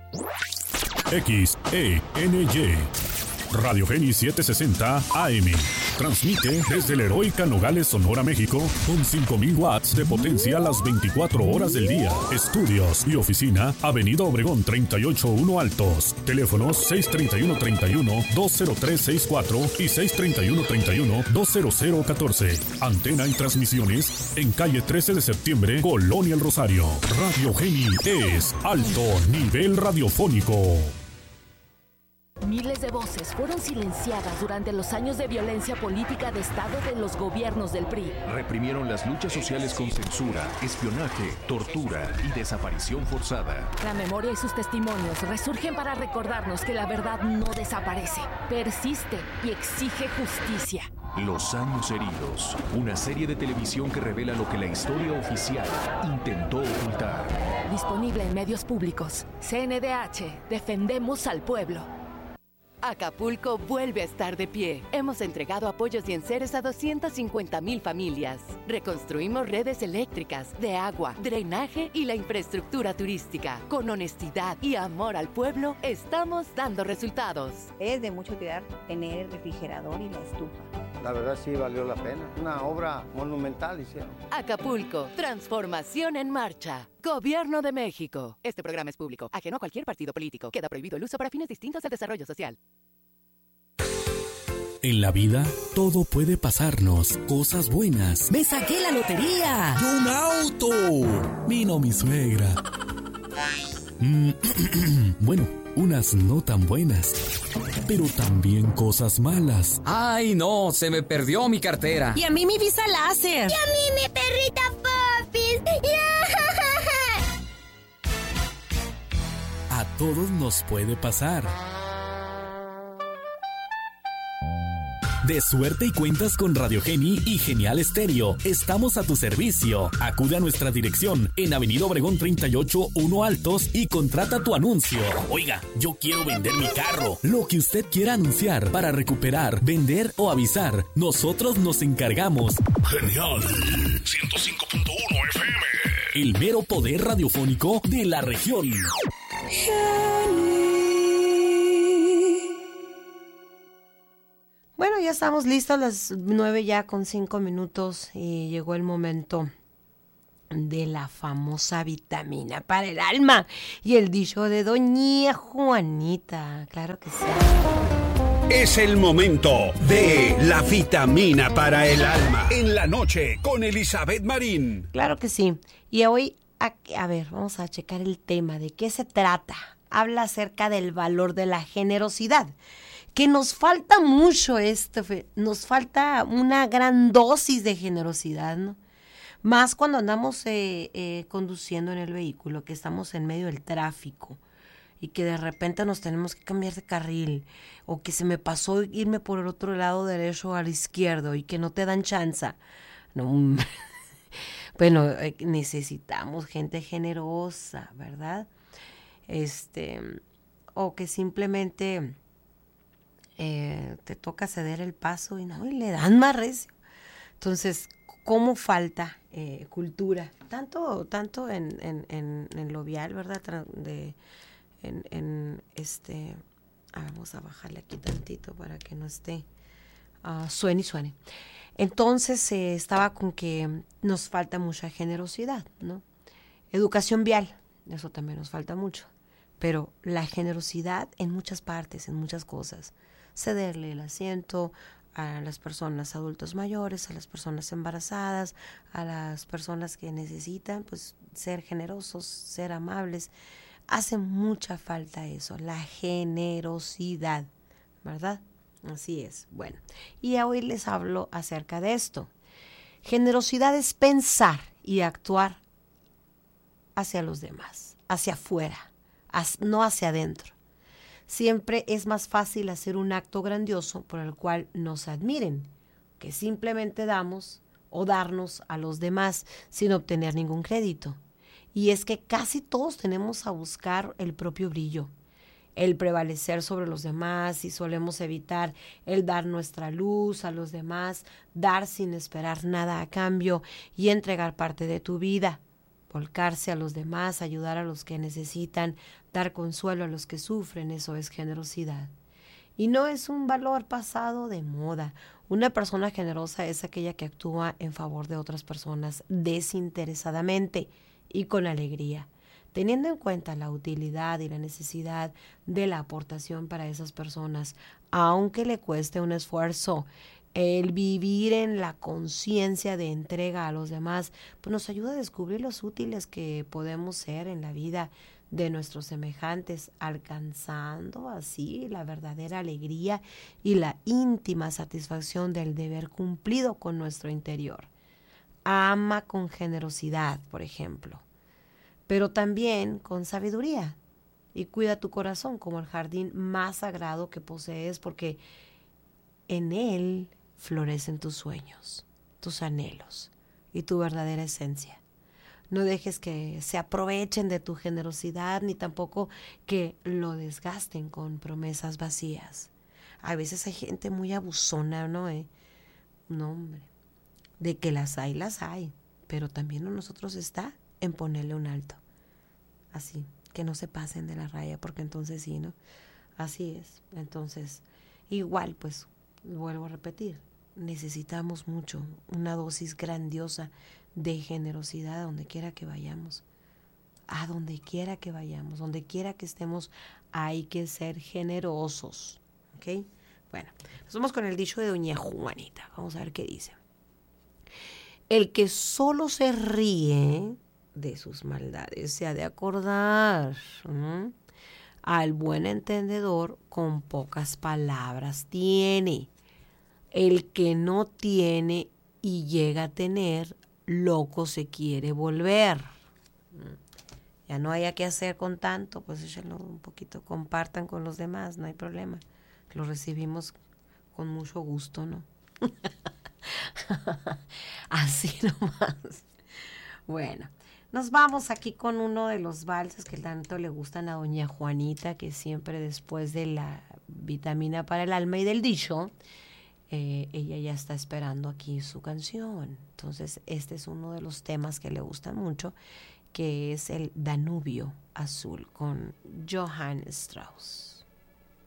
XENY Radio Geni 760 AM. Transmite desde la heroica Nogales, Sonora, México, con 5,000 watts de potencia las 24 horas del día. Estudios y oficina, Avenida Obregón 381 Altos. Teléfonos 631-31-20364 y 631-31-20014. Antena y transmisiones en calle 13 de septiembre, Colonia El Rosario. Radio Geni es alto nivel radiofónico. Miles de voces fueron silenciadas durante los años de violencia política de Estado de los gobiernos del PRI. Reprimieron las luchas sociales con censura, espionaje, tortura y desaparición forzada. La memoria y sus testimonios resurgen para recordarnos que la verdad no desaparece, persiste y exige justicia. Los años heridos, una serie de televisión que revela lo que la historia oficial intentó ocultar. Disponible en medios públicos. CNDH, defendemos al pueblo. Acapulco vuelve a estar de pie. Hemos entregado apoyos y enseres a 250,000 familias. Reconstruimos redes eléctricas, de agua, drenaje y la infraestructura turística. Con honestidad y amor al pueblo, estamos dando resultados. Es de mucha utilidad tener el refrigerador y la estufa. La verdad sí valió la pena. Una obra monumental hicieron. Acapulco, transformación en marcha. Gobierno de México. Este programa es público, ajeno a cualquier partido político. Queda prohibido el uso para fines distintos del desarrollo social. En la vida, todo puede pasarnos. Cosas buenas. ¡Me saqué la lotería! ¡Y un auto! Vino mi suegra. Bueno, unas no tan buenas, pero también cosas malas. ¡Ay, no! Se me perdió mi cartera. Y a mí mi visa láser. Y a mí mi perrita Popis. A todos nos puede pasar. De suerte y cuentas con Radio Geni y Genial Estéreo. Estamos a tu servicio. Acude a nuestra dirección en Avenida Obregón 381 Altos y contrata tu anuncio. Oiga, yo quiero vender mi carro. Lo que usted quiera anunciar para recuperar, vender o avisar, nosotros nos encargamos. Genial 105.1 FM. El mero poder radiofónico de la región. Bueno, ya estamos listos, las 9 ya con 5 minutos y llegó el momento de la famosa vitamina para el alma y el dicho de Doña Juanita, claro que sí. Es el momento de la vitamina para el alma en la noche con Elizabeth Marín. Claro que sí, y hoy, a ver, vamos a checar el tema, ¿de qué se trata? Habla acerca del valor de la generosidad. Que nos falta mucho nos falta una gran dosis de generosidad, ¿no? Más cuando andamos conduciendo en el vehículo, que estamos en medio del tráfico y que de repente nos tenemos que cambiar de carril o que se me pasó irme por el otro lado derecho al izquierdo y que no te dan chance. No, bueno, necesitamos gente generosa, ¿verdad? O que simplemente te toca ceder el paso y le dan más recio. Entonces, ¿cómo falta cultura? Tanto en lo vial, ¿verdad? Vamos a bajarle aquí tantito para que no esté suene y suene. Entonces, estaba con que nos falta mucha generosidad, ¿no? Educación vial, eso también nos falta mucho. Pero la generosidad en muchas partes, en muchas cosas. Cederle el asiento a las personas adultos mayores, a las personas embarazadas, a las personas que necesitan, pues, ser generosos, ser amables. Hace mucha falta eso, la generosidad, ¿verdad? Así es. Bueno, y hoy les hablo acerca de esto. Generosidad es pensar y actuar hacia los demás, hacia afuera, no hacia adentro. Siempre es más fácil hacer un acto grandioso por el cual nos admiren, que simplemente damos o darnos a los demás sin obtener ningún crédito. Y es que casi todos tenemos a buscar el propio brillo, el prevalecer sobre los demás, y solemos evitar el dar nuestra luz a los demás, dar sin esperar nada a cambio y entregar parte de tu vida. Volcarse a los demás, ayudar a los que necesitan, dar consuelo a los que sufren, eso es generosidad. Y no es un valor pasado de moda. Una persona generosa es aquella que actúa en favor de otras personas desinteresadamente y con alegría, teniendo en cuenta la utilidad y la necesidad de la aportación para esas personas, aunque le cueste un esfuerzo. El vivir en la conciencia de entrega a los demás, pues nos ayuda a descubrir los útiles que podemos ser en la vida de nuestros semejantes, alcanzando así la verdadera alegría y la íntima satisfacción del deber cumplido con nuestro interior. Ama con generosidad, por ejemplo, pero también con sabiduría, y cuida tu corazón como el jardín más sagrado que posees, porque en él florecen tus sueños, tus anhelos y tu verdadera esencia. No dejes que se aprovechen de tu generosidad, ni tampoco que lo desgasten con promesas vacías. A veces hay gente muy abusona, ¿no? No, hombre. De que las hay, pero también en nosotros está en ponerle un alto. Así, que no se pasen de la raya, porque entonces sí, ¿no? Así es. Entonces, igual, pues, vuelvo a repetir, necesitamos mucho, una dosis grandiosa de generosidad a donde quiera que vayamos. A donde quiera que vayamos, donde quiera que estemos, hay que ser generosos. ¿Ok? Bueno, nos vamos con el dicho de doña Juanita. Vamos a ver qué dice. El que solo se ríe de sus maldades se ha de acordar. Al buen entendedor con pocas palabras tiene. El que no tiene y llega a tener, loco se quiere volver. Ya no haya que hacer con tanto, pues échenlo un poquito, compartan con los demás, no hay problema. Lo recibimos con mucho gusto, ¿no? Así nomás. Bueno, nos vamos aquí con uno de los valses que tanto le gustan a doña Juanita, que siempre después de la vitamina para el alma y del dicho, ella ya está esperando aquí su canción. Entonces este es uno de los temas que le gustan mucho, que es el Danubio Azul con Johann Strauss.